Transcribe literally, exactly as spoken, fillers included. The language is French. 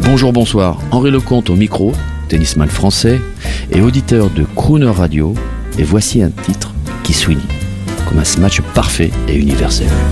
Bonjour, bonsoir, Henri Lecomte au micro, tennisman français et auditeur de Crooner Radio, et voici un titre qui swing comme un match parfait et universel.